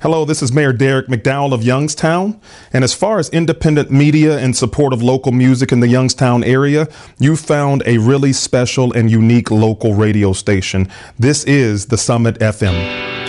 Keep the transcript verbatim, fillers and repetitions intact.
Hello, this is Mayor Derek McDowell of Youngstown. And as far as independent media in support of local music in the Youngstown area, you found a really special and unique local radio station. This is the Summit F M.